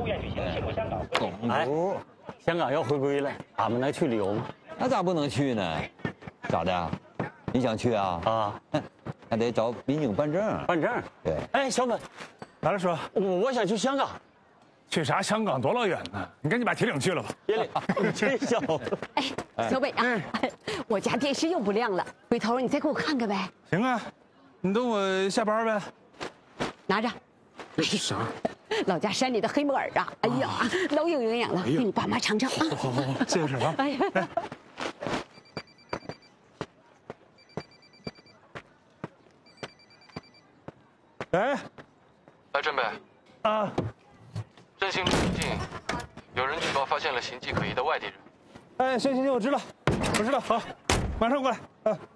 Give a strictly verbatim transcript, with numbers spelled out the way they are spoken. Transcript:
国务院举行庆祝香港回归。 哎，香港要回归了，俺们能去旅游吗？ 那咋不能去呢？咋的？你想去啊？ 啊， 那得找民警办证。 办证。 对。 哎，小本， 来了说， 我我想去香港。 去啥香港多老远呢？你赶紧把铁岭去了吧。 铁岭，你真小子。 哎，小北啊，我家电视又不亮了，回头你再给我看看呗。 行啊，你等我下班呗。 拿着。 这是啥？ 老家山里的黑木耳啊！哎呀，老有营养了，给你爸妈尝尝啊！ 好好好，谢谢婶啊！哎呀，哎， 哎，振北啊， 振兴路附近有人举报发现了形迹可疑的外地人。 哎，行行行，我知道，我知道，好，马上过来啊。